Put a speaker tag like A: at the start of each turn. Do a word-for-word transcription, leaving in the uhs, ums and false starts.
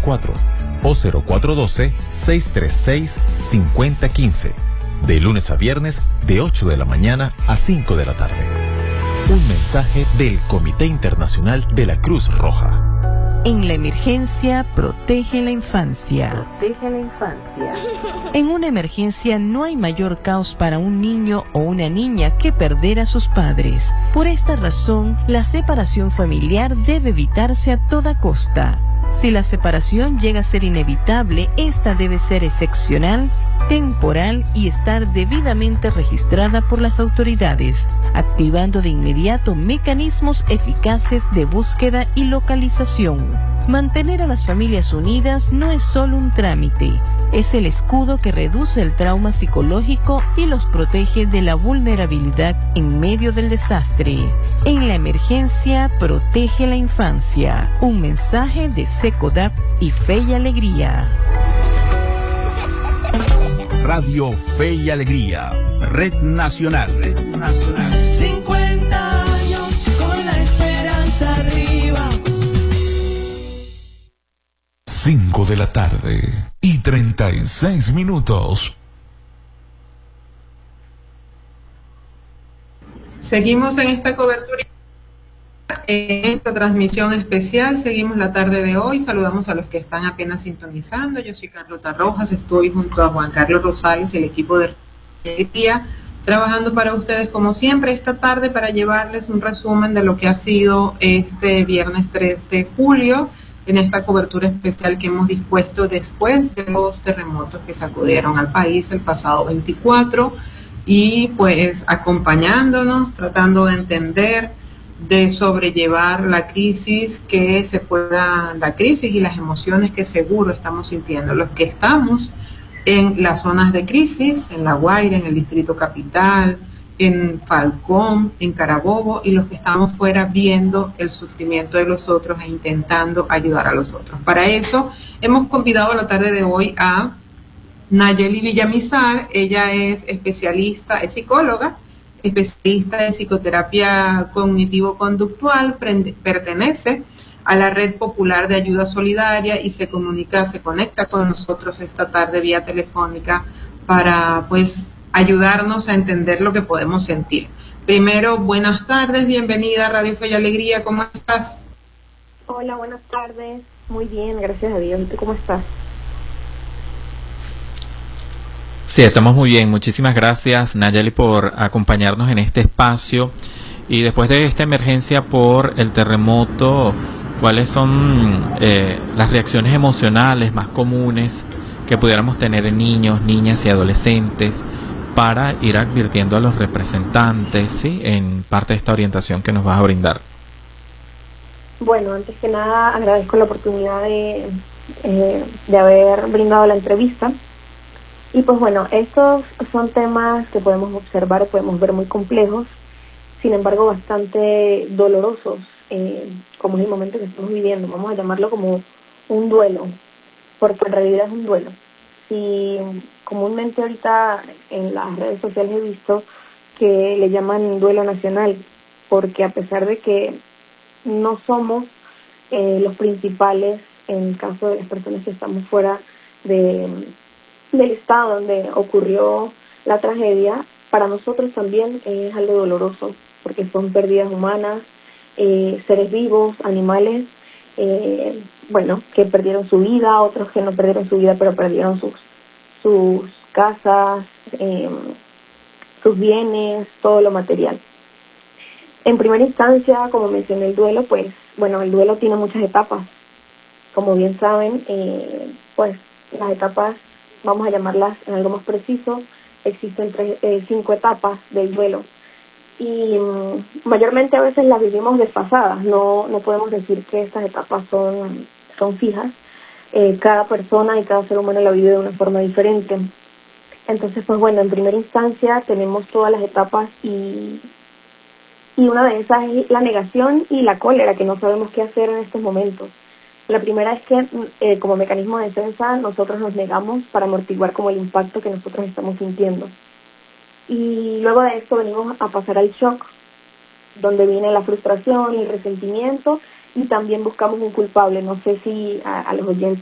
A: cuatro o cero cuatro uno dos, seis tres seis, cinco cero uno cinco. De lunes a viernes, de ocho de la mañana a cinco de la tarde. Un mensaje del Comité Internacional de la Cruz Roja.
B: En la emergencia, protege la infancia. Protege la infancia. En una emergencia no hay mayor caos para un niño o una niña que perder a sus padres. Por esta razón, la separación familiar debe evitarse a toda costa. Si la separación llega a ser inevitable, esta debe ser excepcional, temporal y estar debidamente registrada por las autoridades, activando de inmediato mecanismos eficaces de búsqueda y localización. Mantener a las familias unidas no es solo un trámite, es el escudo que reduce el trauma psicológico y los protege de la vulnerabilidad en medio del desastre. En la emergencia, protege la infancia. Un mensaje de SECODAP y Fe y Alegría.
C: Radio Fe y Alegría, Red Nacional. Red Nacional.
D: cincuenta años con la esperanza arriba.
A: cinco de la tarde y treinta y seis minutos.
E: Seguimos en esta cobertura, en esta transmisión especial. Seguimos la tarde de hoy. Saludamos a los que están apenas sintonizando. Yo soy Carlota Rojas, estoy junto a Juan Carlos Rosales y el equipo de Alegría, trabajando para ustedes como siempre esta tarde para llevarles un resumen de lo que ha sido este viernes tres de julio en esta cobertura especial que hemos dispuesto después de los terremotos que sacudieron al país el pasado veinticuatro, y pues acompañándonos, tratando de entender, de sobrellevar la crisis que se pueda, la crisis y las emociones que seguro estamos sintiendo los que estamos en las zonas de crisis, en La Guaira, en el Distrito Capital, en Falcón, en Carabobo, y los que estamos fuera viendo el sufrimiento de los otros e intentando ayudar a los otros. Para eso hemos convidado a la tarde de hoy a Nayeli Villamizar. Ella es especialista, es psicóloga, especialista en psicoterapia cognitivo-conductual, pertenece a la Red Popular de Ayuda Solidaria y se comunica, se conecta con nosotros esta tarde vía telefónica para pues ayudarnos a entender lo que podemos sentir. Primero, buenas tardes, bienvenida a Radio Fe y Alegría, ¿cómo estás?
F: Hola, buenas tardes, muy bien, gracias a Dios. ¿Y tú cómo estás?
G: Sí, estamos muy bien. Muchísimas gracias, Nayeli, por acompañarnos en este espacio. Y después de esta emergencia por el terremoto, ¿cuáles son eh, las reacciones emocionales más comunes que pudiéramos tener en niños, niñas y adolescentes para ir advirtiendo a los representantes, ¿sí?, en parte de esta orientación que nos vas a brindar?
F: Bueno, antes que nada agradezco la oportunidad de, eh, de haber brindado la entrevista. Y pues bueno, estos son temas que podemos observar, podemos ver muy complejos, sin embargo bastante dolorosos, eh, como es el momento que estamos viviendo. Vamos a llamarlo como un duelo, porque en realidad es un duelo. Si comúnmente ahorita en las redes sociales he visto que le llaman duelo nacional, porque a pesar de que no somos eh, los principales en el caso de las personas que estamos fuera de... del estado donde ocurrió la tragedia, para nosotros también es algo doloroso, porque son pérdidas humanas, eh, seres vivos, animales, eh, bueno, que perdieron su vida, otros que no perdieron su vida, pero perdieron sus, sus casas, eh, sus bienes, todo lo material. En primera instancia, como mencioné el duelo, pues, bueno, el duelo tiene muchas etapas. Como bien saben, eh, pues, las etapas, vamos a llamarlas en algo más preciso, existen tres, eh, cinco etapas del duelo. Y um, mayormente a veces las vivimos desfasadas, no, no podemos decir que estas etapas son, son fijas. Eh, cada persona y cada ser humano la vive de una forma diferente. Entonces, pues bueno, en primera instancia tenemos todas las etapas y, y una de esas es la negación y la cólera, que no sabemos qué hacer en estos momentos. La primera es que eh, como mecanismo de defensa nosotros nos negamos para amortiguar como el impacto que nosotros estamos sintiendo. Y luego de esto venimos a pasar al shock, donde viene la frustración y el resentimiento, y también buscamos un culpable. No sé si a, a los oyentes